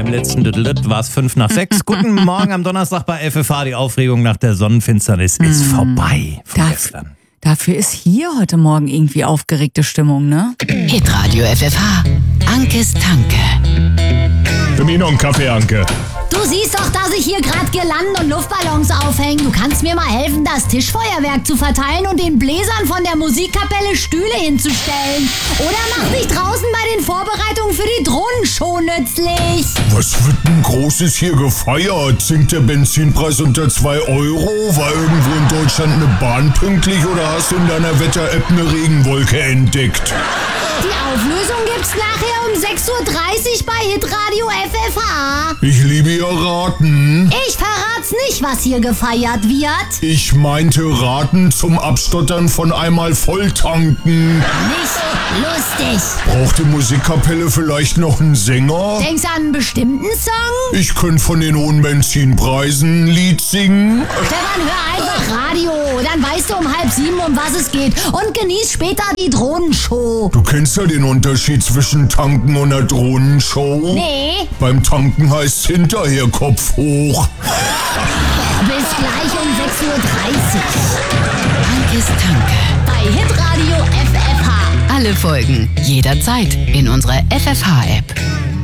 letzten Düdelt war es 5:05. Guten Morgen am Donnerstag bei FFH. Die Aufregung nach der Sonnenfinsternis ist vorbei von gestern. Dafür ist hier heute Morgen irgendwie aufgeregte Stimmung, ne? Hitradio FFH. Ankes Tanke. Für mich noch einen Kaffee, Anke. Du siehst doch, dass ich hier gerade Girlanden und Luftballons aufhänge. Du kannst mir mal helfen, das Tischfeuerwerk zu verteilen und den Bläsern von der Musikkapelle Stühle hinzustellen. Oder mach dich draußen bei den Vorbereitungen für die Drohnenshow nützlich. Was wird denn Großes hier gefeiert? Sinkt der Benzinpreis unter 2 Euro? War irgendwo in Deutschland eine Bahn pünktlich oder hast du in deiner Wetter-App eine Regenwolke entdeckt? Die Auflösung gibt's nachher um 6:30 Uhr bei Hitradio FFH. Ich liebe ja Raten. Ich verrat's nicht, was hier gefeiert wird. Ich meinte Raten zum Abstottern von einmal volltanken. Nicht lustig. Braucht die Musikkapelle vielleicht noch einen Sänger? Denkst du an einen bestimmten Song? Ich könnte von den hohen Benzinpreisen ein Lied singen. Stefan, hör einfach Radio. Dann weißt du um 6:30, um was es geht. Und genieß später die Drohnenshow. Du kennst ja den Unterschied zwischen Tanken und einer Drohnenshow? Nee. Beim Tanken heißt's hinterher Kopf hoch. Bis gleich um 6:30 Uhr. Ankes Tanke. Bei Hitradio FFH. Alle Folgen jederzeit in unserer FFH-App.